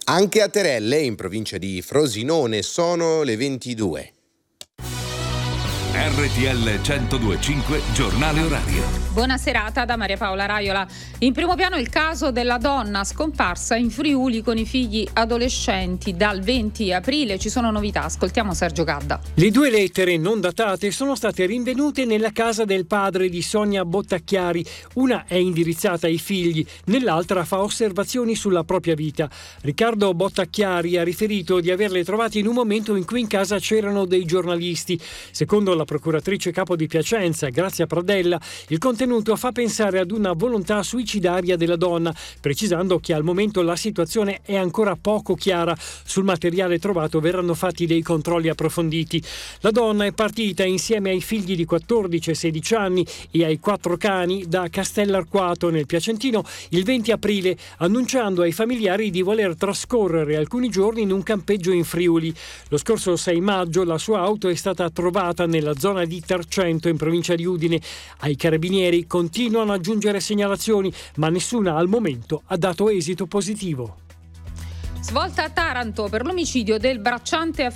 Anche a Terelle, in provincia di Frosinone, sono le 22. RTL 102.5 Giornale Orario. Buona serata da Maria Paola Raiola. In primo piano il caso della donna scomparsa in Friuli con i figli adolescenti. Dal 20 aprile ci sono novità. Ascoltiamo Sergio Gadda. Le 2 lettere non datate sono state rinvenute nella casa del padre di Sonia Bottacchiari. Una è indirizzata ai figli, nell'altra fa osservazioni sulla propria vita. Riccardo Bottacchiari ha riferito di averle trovate in un momento in cui in casa c'erano dei giornalisti. Secondo la procuratrice capo di Piacenza, Grazia Pradella, il contenuto fa pensare ad una volontà suicidaria della donna, precisando che al momento la situazione è ancora poco chiara. Sul materiale trovato verranno fatti dei controlli approfonditi. La donna è partita insieme ai figli di 14 e 16 anni e ai 4 cani da Castellarquato nel Piacentino il 20 aprile, annunciando ai familiari di voler trascorrere alcuni giorni in un campeggio in Friuli. Lo scorso 6 maggio la sua auto è stata trovata nella zona di Tarcento in provincia di Udine. Ai carabinieri continuano a giungere segnalazioni, ma nessuna al momento ha dato esito positivo. Svolta a Taranto per l'omicidio del bracciante